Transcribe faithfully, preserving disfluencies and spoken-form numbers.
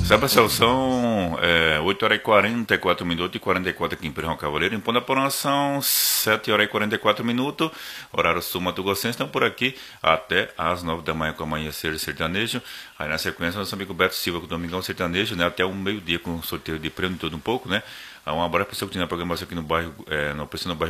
Sabe, Marcelo, são é, oito horas e quarenta e quatro minutos e quarenta e quatro aqui em Pirrão Cavaleiro. Em Ponta Porã são sete horas e quarenta e quatro minutos, horário sul Mato Grossense. Estão por aqui até às nove da manhã com Amanhecer de Sertanejo. Aí na sequência, nosso amigo Beto Silva com o Domingão Sertanejo, né? Até o meio-dia com sorteio de prêmio e tudo um pouco, né? Um abraço para você que tem a programação aqui no bairro, é, no, no bairro